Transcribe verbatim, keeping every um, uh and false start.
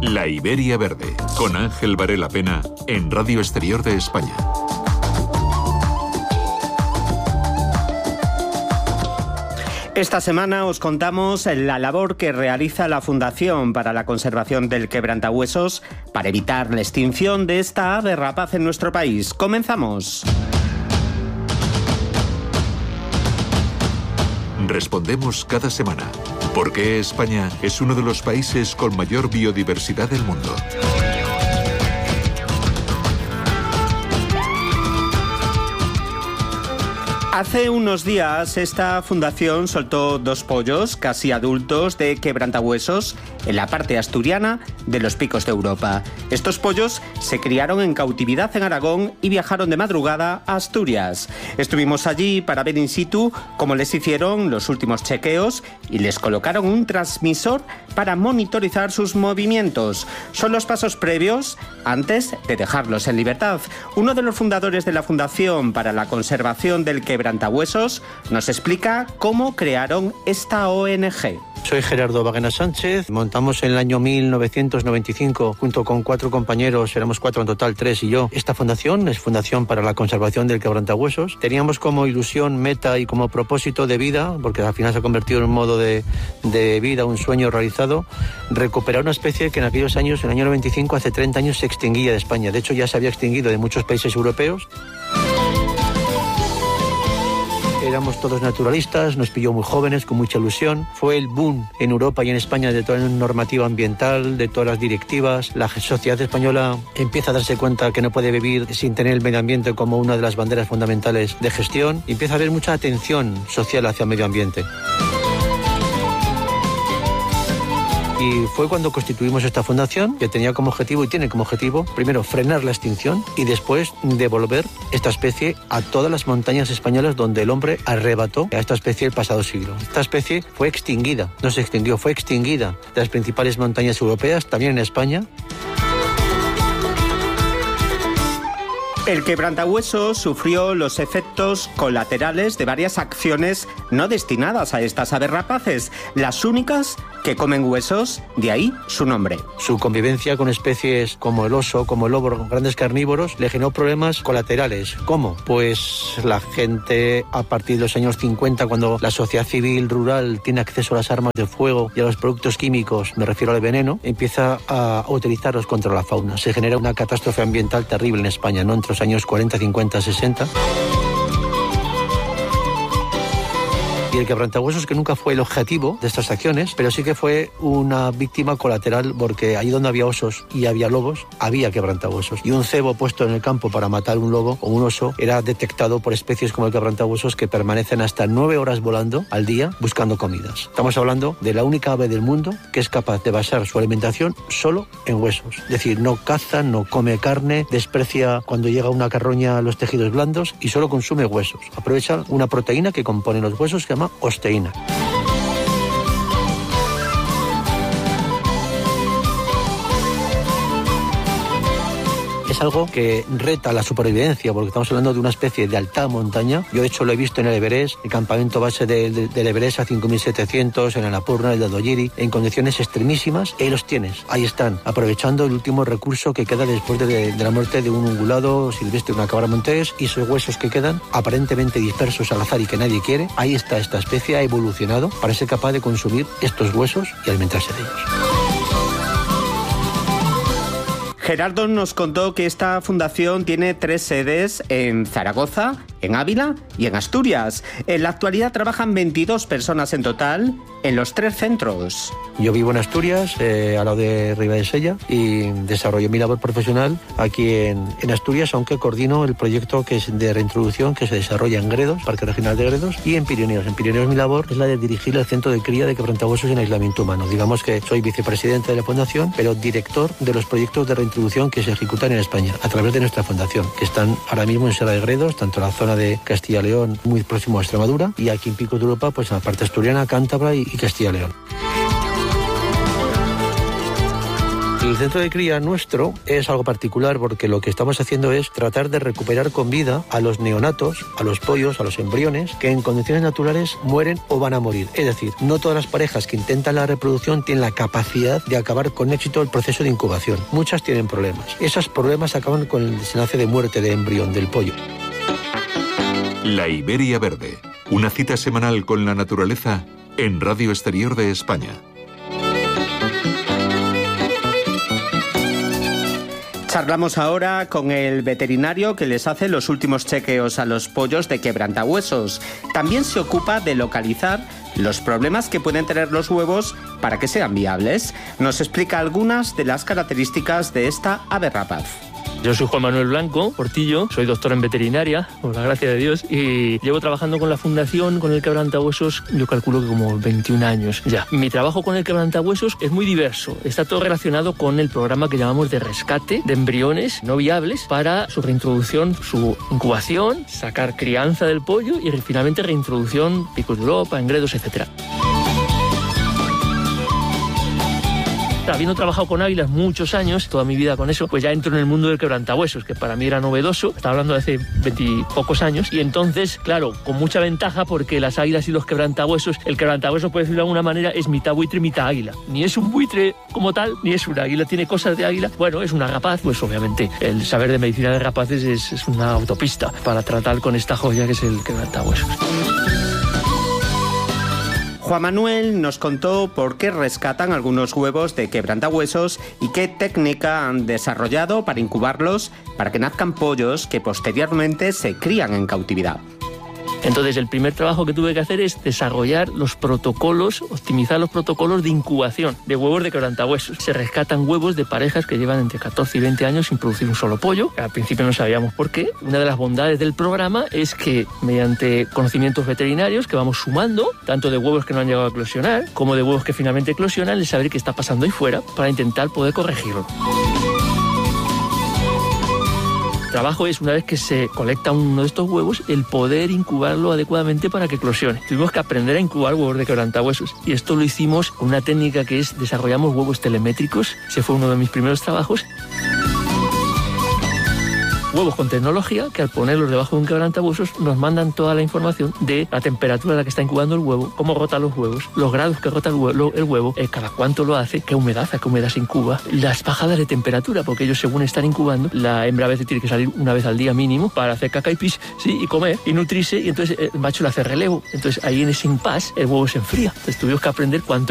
La Iberia Verde, con Ángel Varela Pena, en Radio Exterior de España. Esta semana os contamos la labor que realiza la Fundación para la Conservación del Quebrantahuesos para evitar la extinción de esta ave rapaz en nuestro país. ¡Comenzamos! Respondemos cada semana por qué España es uno de los países con mayor biodiversidad del mundo. Hace unos días esta fundación soltó dos pollos casi adultos de quebrantahuesos en la parte asturiana de los Picos de Europa. Estos pollos se criaron en cautividad en Aragón y viajaron de madrugada a Asturias. Estuvimos allí para ver in situ cómo les hicieron los últimos chequeos y les colocaron un transmisor para monitorizar sus movimientos. Son los pasos previos antes de dejarlos en libertad. Uno de los fundadores de la Fundación para la Conservación del Quebrantahuesos nos explica cómo crearon esta O N G. Soy Gerardo Bagena Sánchez, montamos en el año mil novecientos noventa y cinco junto con cuatro compañeros, éramos cuatro en total, tres y yo. Esta fundación es Fundación para la Conservación del Quebrantahuesos. Teníamos como ilusión, meta y como propósito de vida, porque al final se ha convertido en un modo de, de vida, un sueño realizado, recuperar una especie que en aquellos años, en el año noventa y cinco, hace treinta años, se extinguía de España. De hecho, ya se había extinguido de muchos países europeos. Éramos todos naturalistas, nos pilló muy jóvenes, con mucha ilusión. Fue el boom en Europa y en España de toda la normativa ambiental, de todas las directivas. La sociedad española empieza a darse cuenta que no puede vivir sin tener el medio ambiente como una de las banderas fundamentales de gestión. Y empieza a haber mucha atención social hacia el medio ambiente. Y fue cuando constituimos esta fundación, que tenía como objetivo y tiene como objetivo, primero, frenar la extinción y después devolver esta especie a todas las montañas españolas donde el hombre arrebató a esta especie el pasado siglo. Esta especie fue extinguida, no se extinguió, fue extinguida de las principales montañas europeas, también en España. El quebrantahuesos sufrió los efectos colaterales de varias acciones no destinadas a estas aves rapaces, las únicas que comen huesos, de ahí su nombre. Su convivencia con especies como el oso, como el lobo, grandes carnívoros, le generó problemas colaterales. ¿Cómo? Pues la gente, a partir de los años cincuenta, cuando la sociedad civil rural tiene acceso a las armas de fuego y a los productos químicos, me refiero al veneno, empieza a utilizarlos contra la fauna. Se genera una catástrofe ambiental terrible en España, ¿no? Entre los años cuarenta, cincuenta, sesenta. Y el quebrantahuesos, que nunca fue el objetivo de estas acciones, pero sí que fue una víctima colateral, porque ahí donde había osos y había lobos, había quebrantahuesos. Y un cebo puesto en el campo para matar un lobo o un oso era detectado por especies como el quebrantahuesos, que permanecen hasta nueve horas volando al día buscando comidas. Estamos hablando de la única ave del mundo que es capaz de basar su alimentación solo en huesos. Es decir, no caza, no come carne, desprecia cuando llega una carroña los tejidos blandos y solo consume huesos. Aprovecha una proteína que compone los huesos que se llama osteína. Es algo que reta la supervivencia, porque estamos hablando de una especie de alta montaña. Yo, de hecho, lo he visto en el Everest, el campamento base de, de, del Everest a cinco mil setecientos, en el Annapurna, el Dadogiri, en condiciones extremísimas. Y ahí los tienes, ahí están, aprovechando el último recurso que queda después de, de la muerte de un ungulado silvestre, una cabra montés, y esos huesos que quedan, aparentemente dispersos al azar y que nadie quiere. Ahí está, esta especie ha evolucionado para ser capaz de consumir estos huesos y alimentarse de ellos. Gerardo nos contó que esta fundación tiene tres sedes en Zaragoza, en Ávila y en Asturias. En la actualidad trabajan veintidós personas en total en los tres centros. Yo vivo en Asturias, eh, al lado de Ribadesella, y desarrollo mi labor profesional aquí en, en Asturias, aunque coordino el proyecto que es de reintroducción que se desarrolla en Gredos, Parque Regional de Gredos, y en Pirineos. En Pirineos mi labor es la de dirigir el centro de cría de quebrantahuesos en aislamiento humano. Digamos que soy vicepresidente de la fundación, pero director de los proyectos de reintroducción que se ejecutan en España a través de nuestra fundación, que están ahora mismo en Sierra de Gredos, tanto en la zona de Castilla y León, muy próximo a Extremadura, y aquí en Picos de Europa, pues en la parte asturiana, cántabra y, y Castilla y León. El centro de cría nuestro es algo particular porque lo que estamos haciendo es tratar de recuperar con vida a los neonatos, a los pollos, a los embriones que en condiciones naturales mueren o van a morir. Es decir, no todas las parejas que intentan la reproducción tienen la capacidad de acabar con éxito el proceso de incubación. Muchas tienen problemas. Esos problemas acaban con el desenlace de muerte de embrión del pollo. La Iberia Verde, una cita semanal con la naturaleza en Radio Exterior de España. Charlamos ahora con el veterinario que les hace los últimos chequeos a los pollos de quebrantahuesos. También se ocupa de localizar los problemas que pueden tener los huevos para que sean viables. Nos explica algunas de las características de esta ave rapaz. Yo soy Juan Manuel Blanco Portillo, soy doctor en veterinaria, por la gracia de Dios, y llevo trabajando con la fundación, con el quebrantahuesos, yo calculo que como veintiún años ya. Mi trabajo con el quebrantahuesos es muy diverso, está todo relacionado con el programa que llamamos de rescate de embriones no viables para su reintroducción, su incubación, sacar crianza del pollo y finalmente reintroducción, picos de Europa, engredos, etcétera. Habiendo trabajado con águilas muchos años, toda mi vida con eso, pues ya entro en el mundo del quebrantahuesos, que para mí era novedoso, estaba hablando de hace veintipocos años, y entonces, claro, con mucha ventaja porque las águilas y los quebrantahuesos, el quebrantahuesos, por decirlo de alguna manera, es mitad buitre y mitad águila. Ni es un buitre como tal, ni es una águila, tiene cosas de águila. Bueno, es una rapaz, pues obviamente el saber de medicina de rapaces es, es una autopista para tratar con esta joya que es el quebrantahuesos. Juan Manuel nos contó por qué rescatan algunos huevos de quebrantahuesos y qué técnica han desarrollado para incubarlos para que nazcan pollos que posteriormente se crían en cautividad. Entonces, el primer trabajo que tuve que hacer es desarrollar los protocolos, optimizar los protocolos de incubación de huevos de quebrantahuesos. Se rescatan huevos de parejas que llevan entre catorce y veinte años sin producir un solo pollo. Al principio no sabíamos por qué. Una de las bondades del programa es que, mediante conocimientos veterinarios que vamos sumando, tanto de huevos que no han llegado a eclosionar, como de huevos que finalmente eclosionan, el saber qué está pasando ahí fuera para intentar poder corregirlo. El trabajo es, una vez que se colecta uno de estos huevos, el poder incubarlo adecuadamente para que eclosione. Tuvimos que aprender a incubar huevos de quebrantahuesos y esto lo hicimos con una técnica que es, desarrollamos huevos telemétricos. Ese fue uno de mis primeros trabajos. Huevos con tecnología que al ponerlos debajo de un quebrantahuesos nos mandan toda la información de la temperatura a la que está incubando el huevo, cómo rota los huevos, los grados que rota el huevo, el huevo eh, cada cuánto lo hace, qué humedad, a qué humedad se incuba, las bajadas de temperatura, porque ellos según están incubando, la hembra a veces tiene que salir una vez al día mínimo para hacer caca y pis, sí, y comer y nutrirse, y entonces el macho le hace relevo. Entonces ahí en ese impasse el huevo se enfría. Entonces tuvimos que aprender cuánto